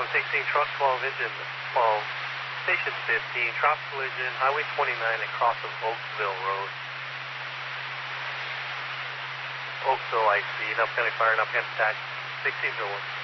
16, truck 12, engine 12, station 15, drop collision, highway 29 at cross of Oakville Road. Oakville IC, Enough County Fire, Enough County Tax, 1601.